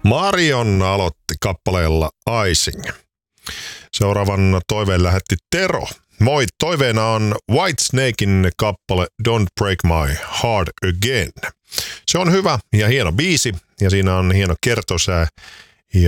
Marion aloitti kappaleella Icing. Seuraavan toiveen lähetti Tero. Moi, toiveena on Whitesnakein kappale Don't Break My Heart Again. Se on hyvä ja hieno biisi ja siinä on hieno kertosää